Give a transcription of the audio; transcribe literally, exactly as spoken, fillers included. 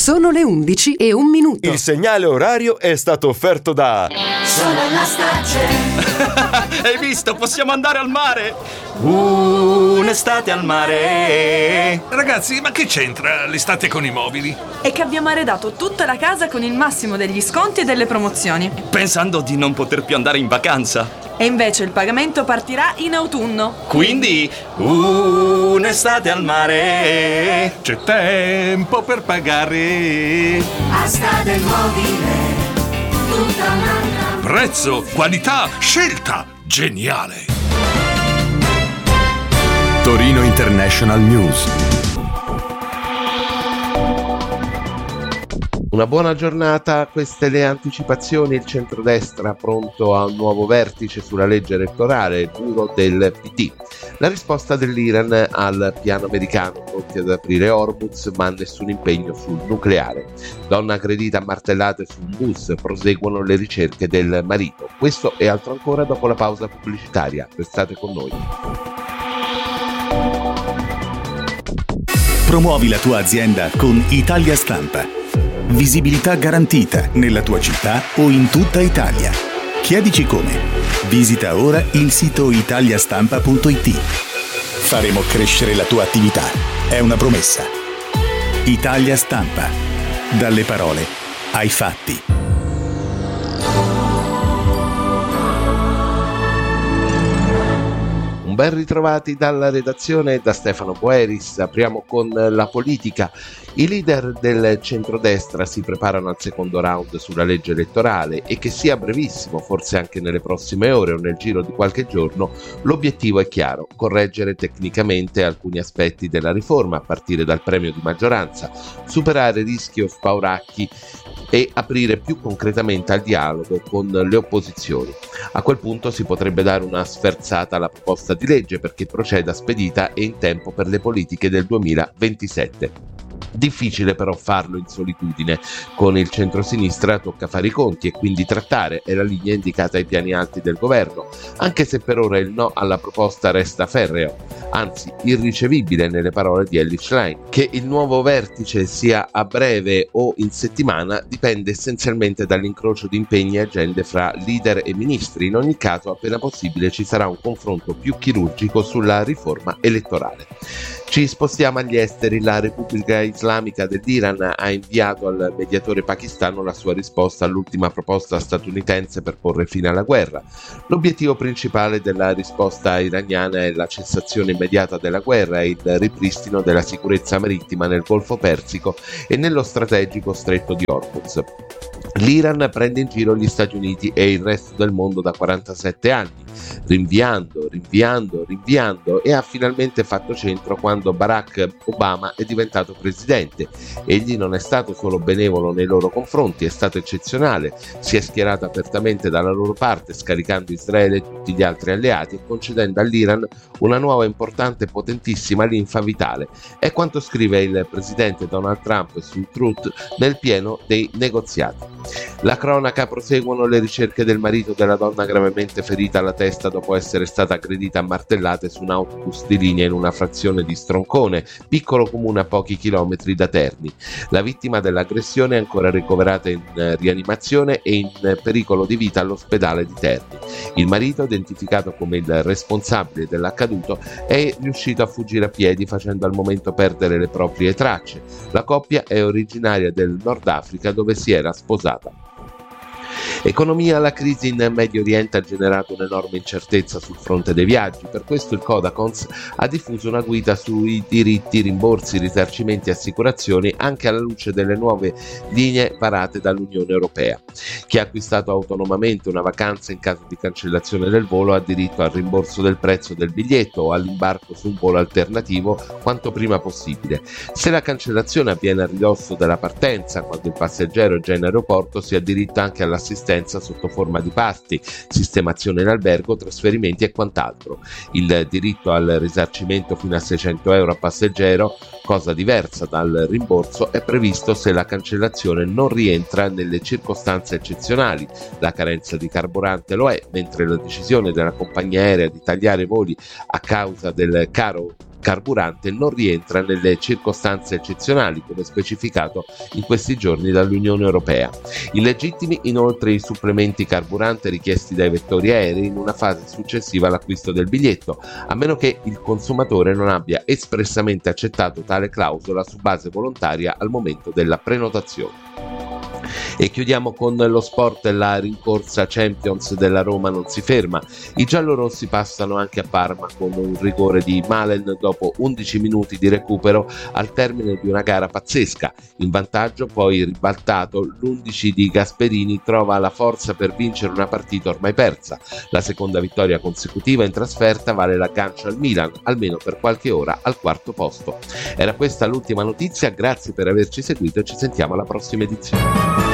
Sono le undici e un minuto. Il segnale orario è stato offerto da Sono la Stace. Hai visto? Possiamo andare al mare. Un'estate al mare. Ragazzi, ma che c'entra l'estate con i mobili? È che abbiamo arredato tutta la casa con il massimo degli sconti e delle promozioni, Pensando di non poter più andare in vacanza. e invece il pagamento partirà in autunno. Quindi un'estate al mare. C'è tempo per pagare. Asta del mobile, tutta un'altra. Prezzo, qualità, scelta. Geniale. Torino International News. Una buona giornata, queste le anticipazioni. Il centrodestra pronto a un nuovo vertice sulla legge elettorale, duro del P D. La risposta dell'Iran al piano americano, pronti ad aprire Hormuz ma nessun impegno sul nucleare. Donna aggredita a martellate su un bus, proseguono le ricerche del marito. Questo e altro ancora dopo la pausa pubblicitaria. Restate con noi. Promuovi la tua azienda con Italia Stampa. Visibilità garantita nella tua città o in tutta Italia. Chiedici come. Visita ora il sito italiastampa punto it. Faremo crescere la tua attività. È una promessa. Italia Stampa. Dalle parole ai fatti. Ben ritrovati dalla redazione e da Stefano Boeris. Apriamo con la politica. I leader del centrodestra si preparano al secondo round sulla legge elettorale e che sia brevissimo, forse anche nelle prossime ore o nel giro di qualche giorno, l'obiettivo è chiaro: correggere tecnicamente alcuni aspetti della riforma a partire dal premio di maggioranza, superare rischi o spauracchi e aprire più concretamente al dialogo con le opposizioni. A quel punto si potrebbe dare una sferzata alla proposta di legge perché proceda spedita e in tempo per le politiche del duemilaventisette. Difficile però farlo in solitudine. Con il centrosinistra tocca fare i conti e quindi trattare, è la linea indicata ai piani alti del governo, anche se per ora il no alla proposta resta ferreo, anzi irricevibile nelle parole di Elly Schlein. Che il nuovo vertice sia a breve o in settimana dipende essenzialmente dall'incrocio di impegni e agende fra leader e ministri. In ogni caso, appena possibile ci sarà un confronto più chirurgico sulla riforma elettorale. Ci spostiamo agli esteri. La Repubblica Islamica dell'Iran ha inviato al mediatore pakistano la sua risposta all'ultima proposta statunitense per porre fine alla guerra. L'obiettivo principale della risposta iraniana è la cessazione immediata della guerra e il ripristino della sicurezza marittima nel Golfo Persico e nello strategico stretto di Hormuz. L'Iran prende in giro gli Stati Uniti e il resto del mondo da quarantasette anni, rinviando, rinviando, rinviando e ha finalmente fatto centro quando Barack Obama è diventato presidente. Egli non è stato solo benevolo nei loro confronti, è stato eccezionale, si è schierato apertamente dalla loro parte, scaricando Israele e tutti gli altri alleati e concedendo all'Iran una nuova importante e potentissima linfa vitale. È quanto scrive il presidente Donald Trump sul Truth nel pieno dei negoziati. La cronaca: proseguono le ricerche del marito della donna gravemente ferita alla testa dopo essere stata aggredita a martellate su un autobus di linea in una frazione di Stroncone, piccolo comune a pochi chilometri da Terni. La vittima dell'aggressione è ancora ricoverata in rianimazione e in pericolo di vita all'ospedale di Terni. Il marito, identificato come il responsabile dell'accaduto, è riuscito a fuggire a piedi facendo al momento perdere le proprie tracce. La coppia è originaria del Nord Africa dove si era sposata. Economia: la crisi in Medio Oriente ha generato un'enorme incertezza sul fronte dei viaggi. Per questo il Codacons ha diffuso una guida sui diritti, rimborsi, risarcimenti e assicurazioni anche alla luce delle nuove linee varate dall'Unione Europea. Chi ha acquistato autonomamente una vacanza in caso di cancellazione del volo ha diritto al rimborso del prezzo del biglietto o all'imbarco su un volo alternativo quanto prima possibile. Se la cancellazione avviene a ridosso della partenza, quando il passeggero è già in aeroporto, si ha diritto anche all'assistenza sotto forma di pasti, sistemazione in albergo, trasferimenti e quant'altro. Il diritto al risarcimento fino a seicento euro a passeggero, cosa diversa dal rimborso, è previsto se la cancellazione non rientra nelle circostanze eccezionali. La carenza di carburante lo è, mentre la decisione della compagnia aerea di tagliare i voli a causa del caro carburante non rientra nelle circostanze eccezionali come specificato in questi giorni dall'Unione Europea. Illegittimi inoltre i supplementi carburante richiesti dai vettori aerei in una fase successiva all'acquisto del biglietto, a meno che il consumatore non abbia espressamente accettato tale clausola su base volontaria al momento della prenotazione. E chiudiamo con lo sport. La rincorsa Champions della Roma non si ferma. I giallorossi passano anche a Parma con un rigore di Malen dopo undici minuti di recupero al termine di una gara pazzesca. In vantaggio, poi ribaltato, l'undici di Gasperini trova la forza per vincere una partita ormai persa. La seconda vittoria consecutiva in trasferta vale l'aggancio al Milan, almeno per qualche ora al quarto posto. Era questa l'ultima notizia, grazie per averci seguito e ci sentiamo alla prossima edizione.